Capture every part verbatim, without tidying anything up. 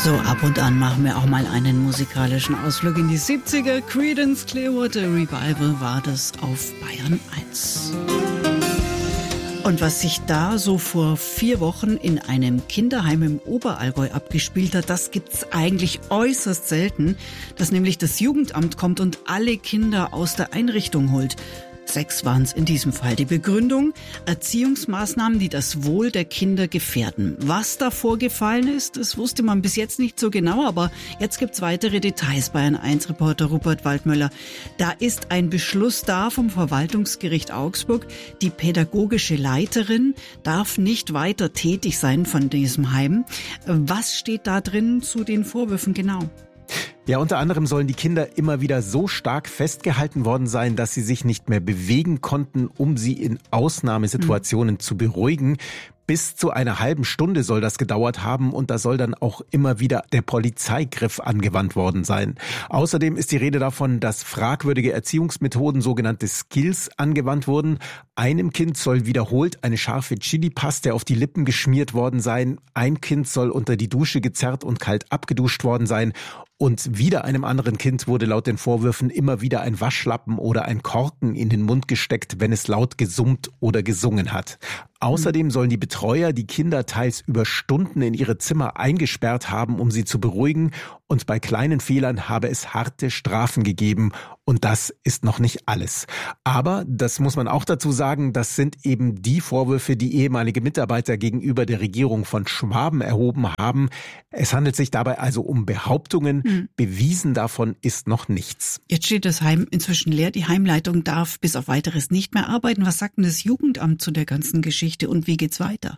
So, ab und an machen wir auch mal einen musikalischen Ausflug in die siebziger. Creedence Clearwater Revival war das auf Bayern eins. Und was sich da so vor vier Wochen in einem Kinderheim im Oberallgäu abgespielt hat, das gibt's eigentlich äußerst selten, dass nämlich das Jugendamt kommt und alle Kinder aus der Einrichtung holt. Sechs waren es in diesem Fall. Die Begründung: Erziehungsmaßnahmen, die das Wohl der Kinder gefährden. Was da vorgefallen ist, das wusste man bis jetzt nicht so genau, aber jetzt gibt's weitere Details. Bayern eins Reporter Rupert Waldmüller. Da ist ein Beschluss da vom Verwaltungsgericht Augsburg. Die pädagogische Leiterin darf nicht weiter tätig sein von diesem Heim. Was steht da drin zu den Vorwürfen genau? Ja, unter anderem sollen die Kinder immer wieder so stark festgehalten worden sein, dass sie sich nicht mehr bewegen konnten, um sie in Ausnahmesituationen mhm. zu beruhigen. Bis zu einer halben Stunde soll das gedauert haben und da soll dann auch immer wieder der Polizeigriff angewandt worden sein. Außerdem ist die Rede davon, dass fragwürdige Erziehungsmethoden, sogenannte Skills, angewandt wurden. Einem Kind soll wiederholt eine scharfe Chili-Paste auf die Lippen geschmiert worden sein. Ein Kind soll unter die Dusche gezerrt und kalt abgeduscht worden sein. Und wieder einem anderen Kind wurde laut den Vorwürfen immer wieder ein Waschlappen oder ein Korken in den Mund gesteckt, wenn es laut gesummt oder gesungen hat. Außerdem sollen die Betreuer die Kinder teils über Stunden in ihre Zimmer eingesperrt haben, um sie zu beruhigen. Und bei kleinen Fehlern habe es harte Strafen gegeben. Und das ist noch nicht alles. Aber, das muss man auch dazu sagen, das sind eben die Vorwürfe, die ehemalige Mitarbeiter gegenüber der Regierung von Schwaben erhoben haben. Es handelt sich dabei also um Behauptungen. Hm. Bewiesen davon ist noch nichts. Jetzt steht das Heim inzwischen leer. Die Heimleitung darf bis auf Weiteres nicht mehr arbeiten. Was sagt denn das Jugendamt zu der ganzen Geschichte und wie geht's weiter?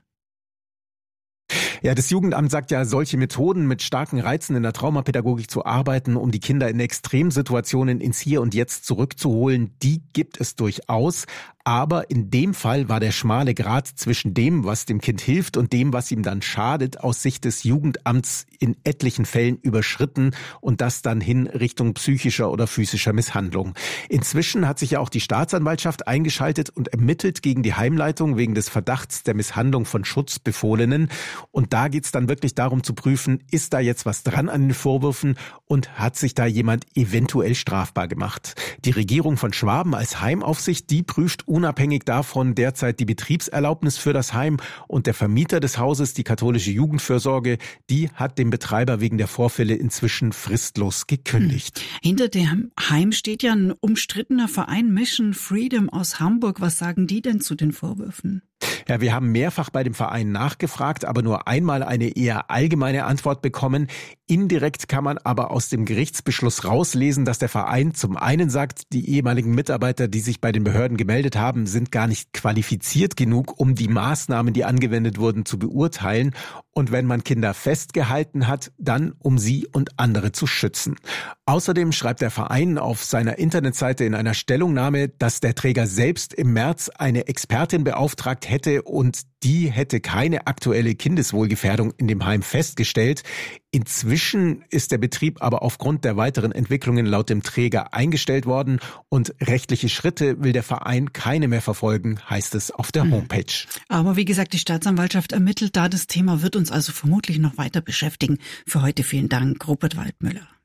Ja, das Jugendamt sagt ja, solche Methoden mit starken Reizen in der Traumapädagogik zu arbeiten, um die Kinder in Extremsituationen ins Hier und Jetzt zurückzuholen, die gibt es durchaus. Aber in dem Fall war der schmale Grat zwischen dem, was dem Kind hilft und dem, was ihm dann schadet, aus Sicht des Jugendamts in etlichen Fällen überschritten und das dann hin Richtung psychischer oder physischer Misshandlung. Inzwischen hat sich ja auch die Staatsanwaltschaft eingeschaltet und ermittelt gegen die Heimleitung wegen des Verdachts der Misshandlung von Schutzbefohlenen. Und da geht's dann wirklich darum zu prüfen, ist da jetzt was dran an den Vorwürfen und hat sich da jemand eventuell strafbar gemacht. Die Regierung von Schwaben als Heimaufsicht, die prüft unabhängig davon derzeit die Betriebserlaubnis für das Heim und der Vermieter des Hauses, die katholische Jugendfürsorge, die hat dem Betreiber wegen der Vorfälle inzwischen fristlos gekündigt. Hm. Hinter dem Heim steht ja ein umstrittener Verein Mission Freedom aus Hamburg. Was sagen die denn zu den Vorwürfen? Ja, wir haben mehrfach bei dem Verein nachgefragt, aber nur einmal eine eher allgemeine Antwort bekommen. Indirekt kann man aber aus dem Gerichtsbeschluss rauslesen, dass der Verein zum einen sagt, die ehemaligen Mitarbeiter, die sich bei den Behörden gemeldet haben, sind gar nicht qualifiziert genug, um die Maßnahmen, die angewendet wurden, zu beurteilen. Und wenn man Kinder festgehalten hat, dann um sie und andere zu schützen. Außerdem schreibt der Verein auf seiner Internetseite in einer Stellungnahme, dass der Träger selbst im März eine Expertin beauftragt hätte und die hätte keine aktuelle Kindeswohlgefährdung in dem Heim festgestellt. Inzwischen ist der Betrieb aber aufgrund der weiteren Entwicklungen laut dem Träger eingestellt worden und rechtliche Schritte will der Verein keine mehr verfolgen, heißt es auf der Homepage. Aber wie gesagt, die Staatsanwaltschaft ermittelt da. Das Thema wird uns also vermutlich noch weiter beschäftigen. Für heute vielen Dank, Rupert Waldmüller.